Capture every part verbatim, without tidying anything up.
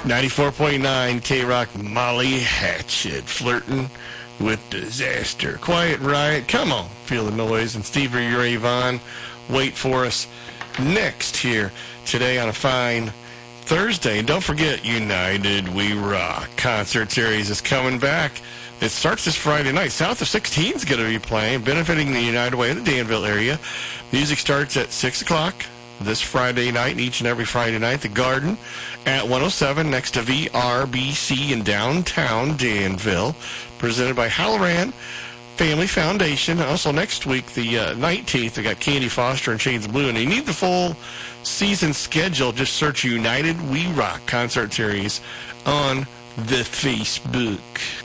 ninety-four point nine K-Rock, Molly Hatchet, flirting with disaster. Quiet Riot, come on, feel the noise. And Stevie Ray Vaughan, wait for us next here today on a fine Thursday. And don't forget, United We Rock concert series is coming back. It starts this Friday night. South of sixteen is going to be playing, benefiting the United Way in the Danville area. Music starts at six o'clock this Friday night, each and every Friday night. The Garden at one oh seven next to V R B C in downtown Danville, presented by Halloran Family Foundation. Also next week, the uh, nineteenth, they got Candy Foster and Shades of Blue. And you need the full season schedule, just search United We Rock concert series on the Facebook.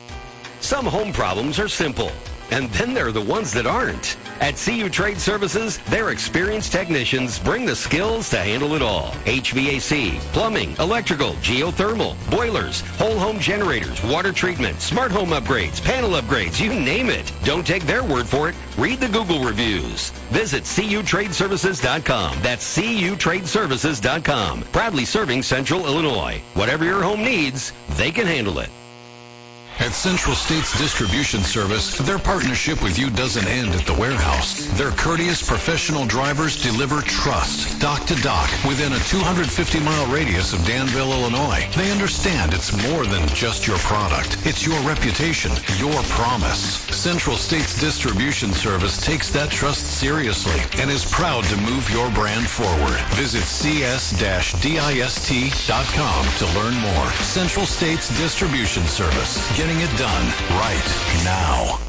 Some home problems are simple, and then there are the ones that aren't. At C U Trade Services, their experienced technicians bring the skills to handle it all. H V A C, plumbing, electrical, geothermal, boilers, whole home generators, water treatment, smart home upgrades, panel upgrades, you name it. Don't take their word for it. Read the Google reviews. Visit C U Trade Services dot com. That's C U Trade Services dot com. Proudly serving Central Illinois. Whatever your home needs, they can handle it. At Central States Distribution Service, their partnership with you doesn't end at the warehouse. Their courteous professional drivers deliver trust, dock to dock, within a two hundred fifty mile radius of Danville, Illinois. They understand it's more than just your product. It's your reputation, your promise. Central States Distribution Service takes that trust seriously and is proud to move your brand forward. Visit c s dash dist dot com to learn more. Central States Distribution Service. Getting it done right now.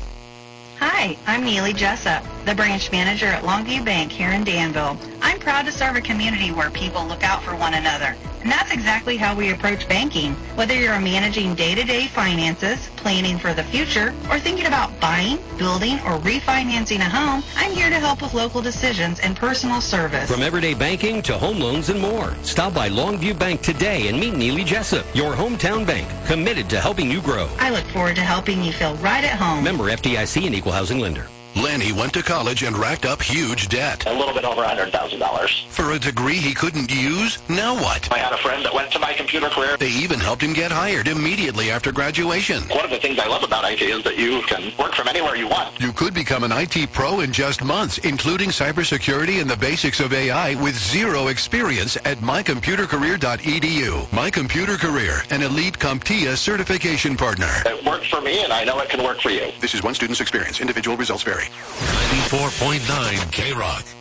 Hi, I'm Neely Jessup, the branch manager at Longview Bank here in Danville. I'm proud to serve a community where people look out for one another. And that's exactly how we approach banking. Whether you're managing day-to-day finances, planning for the future, or thinking about buying, building, or refinancing a home, I'm here to help with local decisions and personal service. From everyday banking to home loans and more. Stop by Longview Bank today and meet Neely Jessup, your hometown bank, committed to helping you grow. I look forward to helping you feel right at home. Member F D I C and Equal Housing Lender. Lenny went to college and racked up huge debt. A little bit over one hundred thousand dollars. For a degree he couldn't use? Now what? I had a friend that went to My Computer Career. They even helped him get hired immediately after graduation. One of the things I love about I T is that you can work from anywhere you want. You could become an I T pro in just months, including cybersecurity and the basics of A I with zero experience at my computer career dot e d u. My Computer Career, an elite CompTIA certification partner. It worked for me, and I know it can work for you. This is one student's experience. Individual results vary. ninety-four point nine K-Rock.